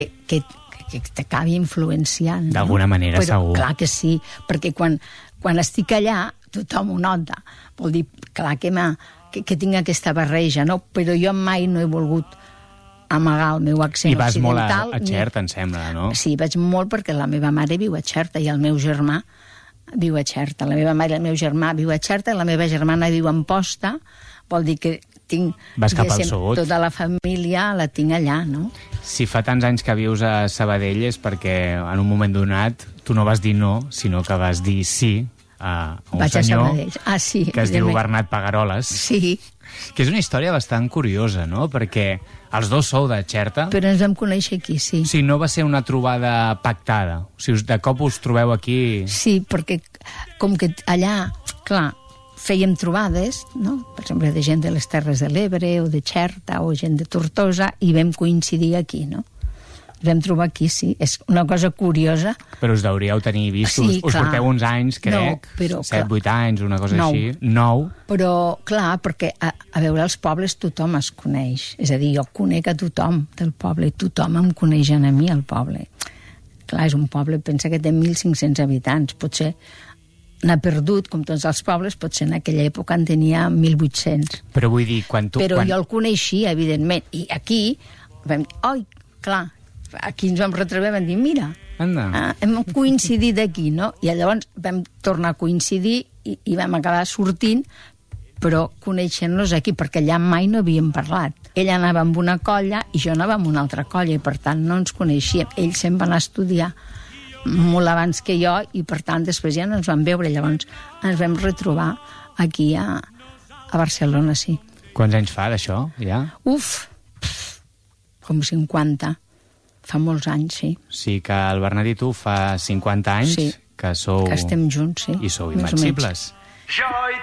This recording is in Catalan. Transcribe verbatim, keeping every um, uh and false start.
que, que t'acabi influenciant. D'alguna no? manera, Però, segur. Clar que sí, perquè quan, quan estic allà tothom ho nota. Vol dir, clar que, que, que tinc aquesta barreja, no? Però jo mai no he volgut amagar el meu accent I vas occidental. molt a, a Xerta, ni... em sembla, no? Sí, vaig molt perquè la meva mare viu a Xerta i el meu germà viu a Xerta. La meva mare i el meu germà viu a Xerta i la meva germana viu a Amposta. Vol dir que tinc... Vas cap al sud. Tota la família la tinc allà, no? Si fa tants anys que vius a Sabadell és perquè en un moment donat tu no vas dir no, sinó que vas dir sí a un Vaig senyor a ah, sí, que es diu Bernat Pagaroles. Sí. Que és una història bastant curiosa, no? Perquè els dos sou de Xerta. Però ens vam conèixer aquí, sí. Sí, no va ser una trobada pactada. O sigui, de cop us trobeu aquí... Sí, perquè com que allà, clar, fèiem trobades, no? Per exemple, de gent de les Terres de l'Ebre o de Xerta o gent de Tortosa i vam coincidir aquí, no? Ens vam trobar aquí, sí. És una cosa curiosa. Però us deuríeu tenir vistos. Sí, us clar. porteu uns anys, crec, no, però, set, vuit anys, una cosa nou. així. Nou. Però, clar, perquè a, a veure, als pobles tothom es coneix. És a dir, jo conec a tothom del poble i tothom em coneix a mi, al poble. Clar, és un poble, pensa que té mil cinc-cents habitants. Potser n'ha perdut, com tots els pobles, potser en aquella època en tenia mil vuit-cents. Però vull dir, quan tu... Però quan... jo el coneixia, evidentment. I aquí vam dir, oi, clar, aquí ens vam retrobar i vam dir, mira, ah, hem coincidit aquí, no? I llavors vam tornar a coincidir i, i vam acabar sortint, però coneixent-nos aquí, perquè allà mai no havíem parlat. Ell anava amb una colla i jo anava amb una altra colla, i per tant no ens coneixíem. Ell se'n va anar a estudiar molt abans que jo, i per tant després ja no ens vam veure. Llavors ens vam retrobar aquí a, a Barcelona, sí. Quants anys fa d'això, ja? Uf, pf, com cinquanta. Fa molts anys, sí. Sí, que el Bernat i tu fa cinquanta anys sí, que sou... que estem junts, sí. I sou invencibles.